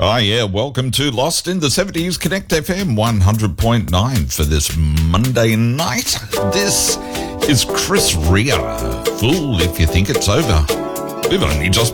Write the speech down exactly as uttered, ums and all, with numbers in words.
Oh, yeah. Welcome to Lost in the seventies Connect F M one hundred point nine for this Monday night. This is Chris Rea. Fool if you think it's over. We've only just